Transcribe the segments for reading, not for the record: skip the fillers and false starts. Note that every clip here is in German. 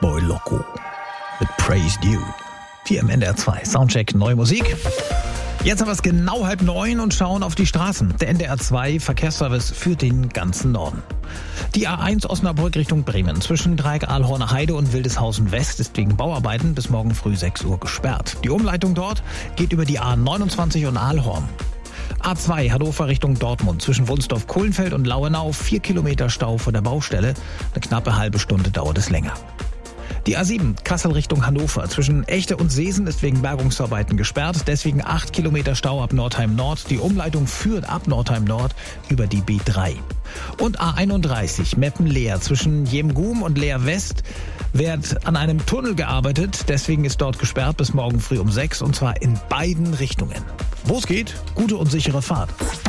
Boy Loco mit Praised You. Hier im NDR 2 Soundcheck Neue Musik. Jetzt haben wir es genau 8:30 und schauen auf die Straßen. Der NDR 2 Verkehrsservice für den ganzen Norden. Die A1 Osnabrück Richtung Bremen zwischen Dreieck Ahlhorner Heide und Wildeshausen West ist wegen Bauarbeiten bis morgen früh 6 Uhr gesperrt. Die Umleitung dort geht über die A29 und Ahlhorn. A2 Hannover Richtung Dortmund zwischen Wunsdorf-Kohlenfeld und Lauenau 4 Kilometer Stau vor der Baustelle. Eine knappe halbe Stunde dauert es länger. Die A7 Kassel Richtung Hannover zwischen Echte und Seesen ist wegen Bergungsarbeiten gesperrt. Deswegen 8 Kilometer Stau ab Nordheim Nord. Die Umleitung führt ab Nordheim Nord über die B3. Und A31 Meppen-Leer zwischen Jemgum und Leer West wird an einem Tunnel gearbeitet. Deswegen ist dort gesperrt bis morgen früh um 6 und zwar in beiden Richtungen. Wo es geht, gute und sichere Fahrt.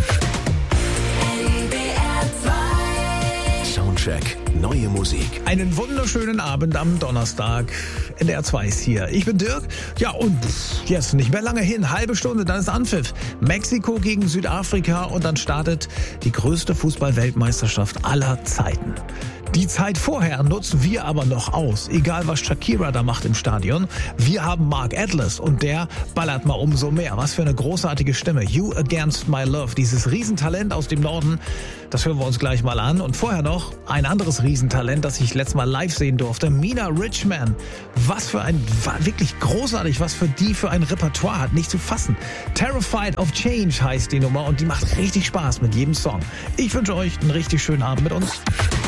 Soundcheck Neue Musik. Einen wunderschönen Abend am Donnerstag. NDR 2 ist hier. Ich bin Dirk. Ja, und jetzt nicht mehr lange hin. Halbe Stunde, dann ist Anpfiff. Mexiko gegen Südafrika und dann startet die größte Fußball-Weltmeisterschaft aller Zeiten. Die Zeit vorher nutzen wir aber noch aus. Egal, was Shakira da macht im Stadion. Wir haben Mark Atlas und der ballert mal umso mehr. Was für eine großartige Stimme. You Against My Love. Dieses Riesentalent aus dem Norden. Das hören wir uns gleich mal an. Und vorher noch ein anderes Riesentalent, das ich letztes Mal live sehen durfte. Mina Richman. Was für ein, wirklich großartig, was für ein Repertoire hat. Nicht zu fassen. Terrified of Change heißt die Nummer und die macht richtig Spaß mit jedem Song. Ich wünsche euch einen richtig schönen Abend mit uns.